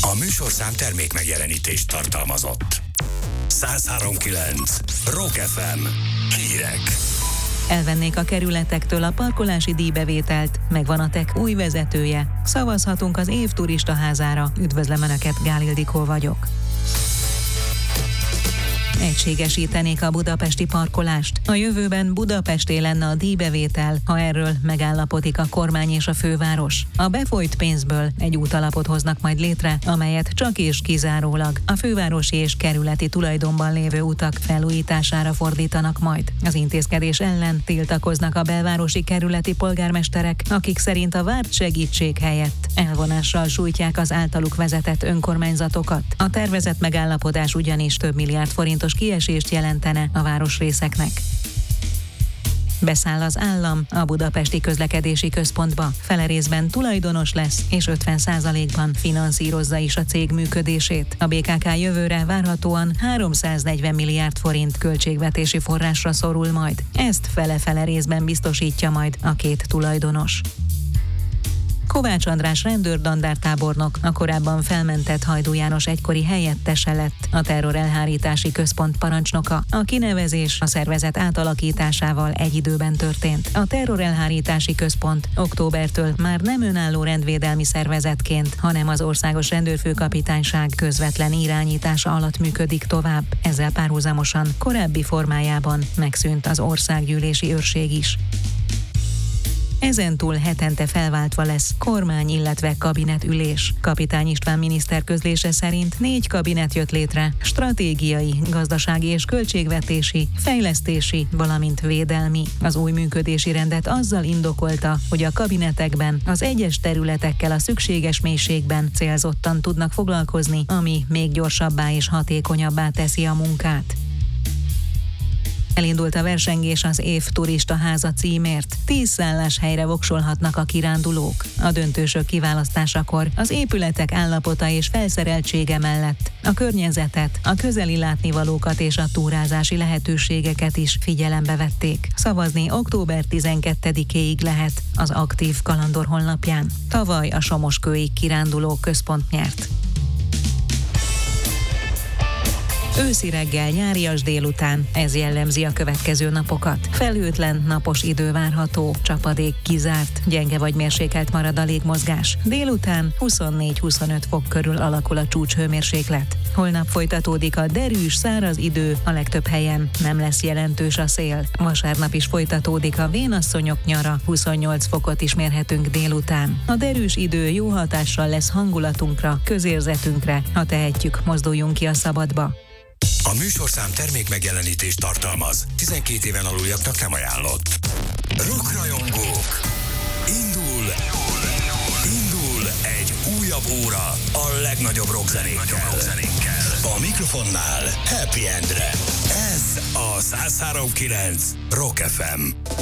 A műsorszám termék megjelenítést tartalmazott. 103.9 Rock FM. Hírek. Elvennék a kerületektől a parkolási díjbevételt, megvan a TEK új vezetője. Szavazhatunk az év turistaházára. Üdvözlöm Önöket, Gál Ildikó vagyok. Egységesítenék a budapesti parkolást. A jövőben Budapesté lenne a díjbevétel, ha erről megállapodik a kormány és a főváros. A befolyt pénzből egy útalapot hoznak majd létre, amelyet csak és kizárólag a fővárosi és kerületi tulajdonban lévő utak felújítására fordítanak majd. Az intézkedés ellen tiltakoznak a belvárosi kerületi polgármesterek, akik szerint a várt segítség helyett elvonással sújtják az általuk vezetett önkormányzatokat. A tervezett megállapodás ugyanis több milliárd forintos kiesést jelentene a városrészeknek. Beszáll az állam a Budapesti Közlekedési Központba. Fele részben tulajdonos lesz, és 50%-ban finanszírozza is a cég működését. A BKK jövőre várhatóan 340 milliárd forint költségvetési forrásra szorul majd. Ezt fele-fele részben biztosítja majd a két tulajdonos. Kovács András rendőr-dandártábornok, a korábban felmentett Hajdú János egykori helyettese lett, a terrorelhárítási központ parancsnoka. A kinevezés a szervezet átalakításával egy időben történt. A terrorelhárítási központ októbertől már nem önálló rendvédelmi szervezetként, hanem az Országos Rendőrfőkapitányság közvetlen irányítása alatt működik tovább. Ezzel párhuzamosan korábbi formájában megszűnt az országgyűlési őrség is. Ezentúl hetente felváltva lesz kormány, illetve kabinetülés. Kapitány István miniszter közlése szerint 4 kabinet jött létre, stratégiai, gazdasági és költségvetési, fejlesztési, valamint védelmi. Az új működési rendet azzal indokolta, hogy a kabinetekben az egyes területekkel a szükséges mélységben célzottan tudnak foglalkozni, ami még gyorsabbá és hatékonyabbá teszi a munkát. Elindult a versengés az év turistaháza címért. 10 szálláshelyre voksolhatnak a kirándulók. A döntősök kiválasztásakor az épületek állapota és felszereltsége mellett a környezetet, a közeli látnivalókat és a túrázási lehetőségeket is figyelembe vették. Szavazni október 12-éig lehet az aktív kalandor honlapján. Tavaly a Somoskői Kiránduló Központ nyert. Őszi reggel, nyárias délután, ez jellemzi a következő napokat. Felhőtlen, napos idő várható, csapadék kizárt, gyenge vagy mérsékelt marad a légmozgás. Délután 24-25 fok körül alakul a csúcshőmérséklet. Holnap folytatódik a derűs, száraz idő, a legtöbb helyen nem lesz jelentős a szél. Vasárnap is folytatódik a vénasszonyok nyara, 28 fokot is mérhetünk délután. A derűs idő jó hatással lesz hangulatunkra, közérzetünkre, ha tehetjük, mozduljunk ki a szabadba. A műsorszám termék megjelenítést tartalmaz. 12 éven aluljaknak nem ajánlott. Rockrajongók! Indul egy újabb óra a legnagyobb rockzenékkel. A mikrofonnál Happy Endre. Ez a 103.9 Rock FM.